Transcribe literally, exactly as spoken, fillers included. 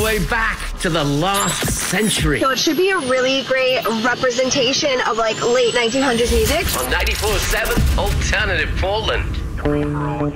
way back to the last century. So it should be a really great representation of like late nineteen hundreds music. On ninety-four point seven Alternative Portland.